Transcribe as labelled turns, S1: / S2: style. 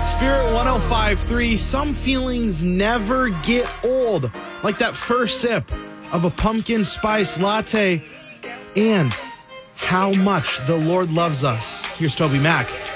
S1: Spirit 105.3, some feelings never get old, like that first sip of a pumpkin spice latte, and how much the Lord loves us. Here's Toby Mac.